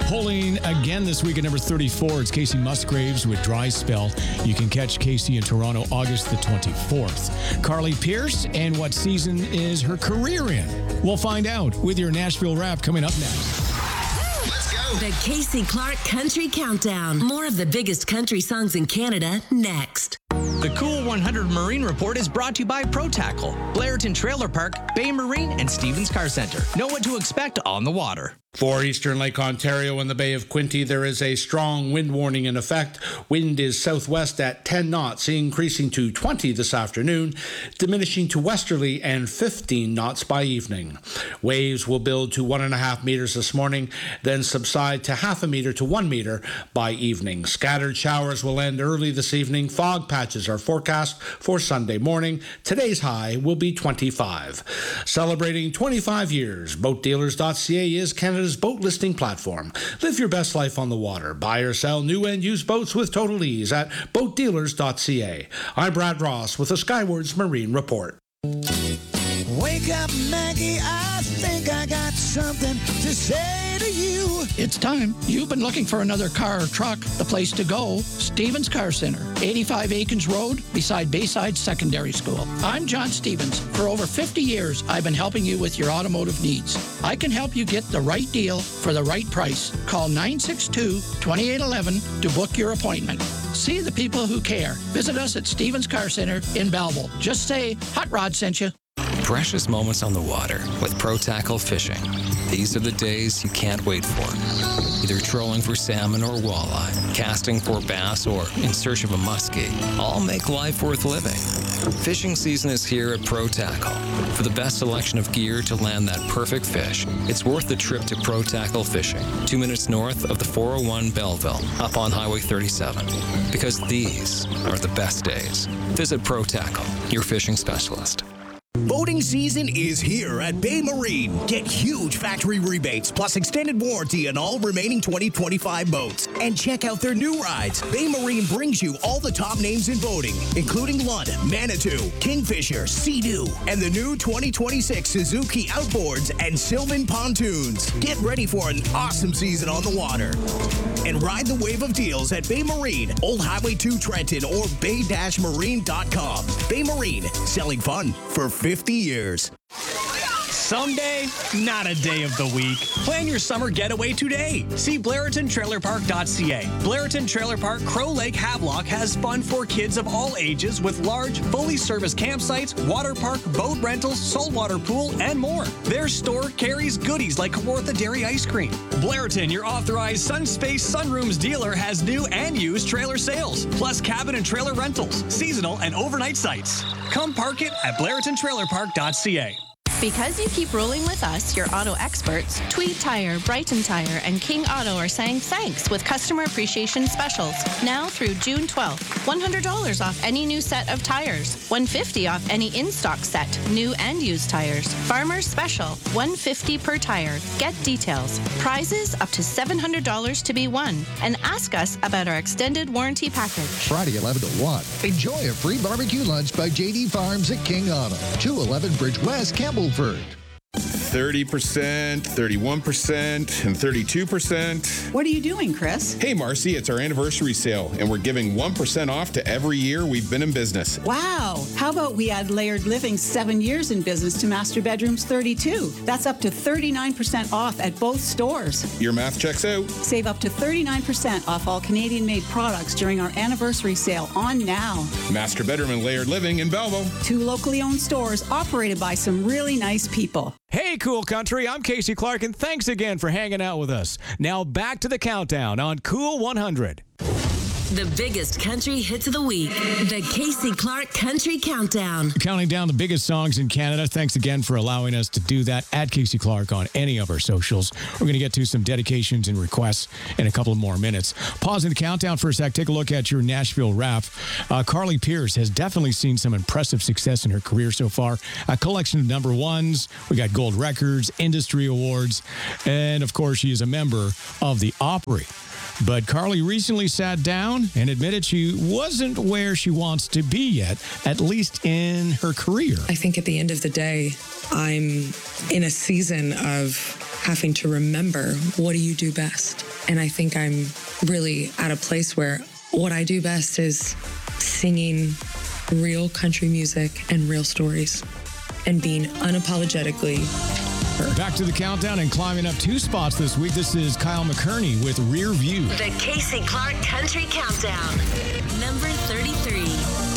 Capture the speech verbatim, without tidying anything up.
Polling again this week at number thirty-four. It's Casey Musgraves with Dry Spell. You can catch Casey in Toronto August the twenty-fourth. Carly Pearce, and what season is her career in? We'll find out with your Nashville Wrap coming up next. Let's go. The Casey Clark Country Countdown. More of the biggest country songs in Canada next. The Cool one hundred Marine Report is brought to you by Pro Tackle, Blairton Trailer Park, Bay Marine, and Stevens Car Center. Know what to expect on the water. For eastern Lake Ontario and the Bay of Quinte, there is a strong wind warning in effect. Wind is southwest at ten knots, increasing to twenty this afternoon, diminishing to westerly and fifteen knots by evening. Waves will build to one and a half meters this morning, then subside to half a meter to one meter by evening. Scattered showers will end early this evening. Fog patches are forecast for Sunday morning. Today's high will be twenty-five. Celebrating twenty-five years, boat dealers dot c a is Canada's boat listing platform. Live your best life on the water. Buy or sell new and used boats with total ease at boat dealers dot c a. I'm Brad Ross with the Skywards Marine Report. Wake up, Maggie, I think I got something to say to you. It's time. You've been looking for another car or truck. The place to go, Stevens Car Center, eighty-five Aikens Road, beside Bayside Secondary School. I'm John Stevens. For over fifty years, I've been helping you with your automotive needs. I can help you get the right deal for the right price. Call nine six two, two eight one one to book your appointment. See the people who care. Visit us at Stevens Car Center in Belleville. Just say, Hot Rod sent you. Precious moments on the water with Pro Tackle Fishing. These are the days you can't wait for. Either trolling for salmon or walleye, casting for bass, or in search of a muskie. All make life worth living. Fishing season is here at Pro Tackle. For the best selection of gear to land that perfect fish, it's worth the trip to Pro Tackle Fishing, two minutes north of the four oh one Belleville, up on Highway thirty-seven. Because these are the best days. Visit Pro Tackle, your fishing specialist. Boating season is here at Bay Marine. Get huge factory rebates plus extended warranty on all remaining twenty twenty-five boats. And check out their new rides. Bay Marine brings you all the top names in boating, including Lund, Manitou, Kingfisher, Sea-Doo, and the new twenty twenty-six Suzuki Outboards and Sylvan Pontoons. Get ready for an awesome season on the water. And ride the wave of deals at Bay Marine, Old Highway two Trenton, or bay dash marine dot com. Bay Marine, selling fun for fifty years. Someday, not a day of the week. Plan your summer getaway today. See Blairton Trailer Park dot c a. Blairton Trailer Park Crow Lake Havelock has fun for kids of all ages with large, fully serviced campsites, water park, boat rentals, saltwater pool, and more. Their store carries goodies like Kawartha Dairy Ice Cream. Blairton, your authorized Sunspace Sunrooms dealer, has new and used trailer sales, plus cabin and trailer rentals, seasonal and overnight sites. Come park it at Blairton Trailer Park dot c a. Because you keep rolling with us, your auto experts, Tweed Tire, Brighton Tire, and King Auto are saying thanks with customer appreciation specials. Now through June twelfth, one hundred dollars off any new set of tires, one hundred fifty dollars off any in-stock set, new and used tires. Farmer's Special, one hundred fifty dollars per tire. Get details. Prizes up to seven hundred dollars to be won. And ask us about our extended warranty package. Friday, eleven to one. Enjoy a free barbecue lunch by J D Farms at King Auto, two eleven Bridge West, Campbell. thirty percent, thirty-one percent, and thirty-two percent. What are you doing, Chris? Hey, Marcy, it's our anniversary sale, and we're giving one percent off to every year we've been in business. Wow. How about we add Layered Living's seven years in business to Master Bedroom's thirty-two? That's up to thirty-nine percent off at both stores. Your math checks out. Save up to thirty-nine percent off all Canadian-made products during our anniversary sale on now. Master Bedroom and Layered Living in Belleville. Two locally owned stores operated by some really nice people. Hey, Cool Country, I'm Casey Clark, and thanks again for hanging out with us. Now back to the countdown on Cool one hundred. The biggest country hits of the week. The Casey Clark Country Countdown. Counting down the biggest songs in Canada. Thanks again for allowing us to do that at Casey Clark on any of our socials. We're going to get to some dedications and requests in a couple of more minutes. Pausing the countdown for a sec, take a look at your Nashville Wrap. Uh, Carly Pearce has definitely seen some impressive success in her career so far. A collection of number ones. We got gold records, industry awards, and of course, she is a member of the Opry. But Carly recently sat down and admitted she wasn't where she wants to be yet, at least in her career. I think at the end of the day, I'm in a season of having to remember, what do you do best? And I think I'm really at a place where what I do best is singing real country music and real stories and being unapologetically her. Back to the countdown and climbing up two spots this week. This is Kyle McCurney with Rear View. The Casey Clark Country Countdown. Number thirty-three.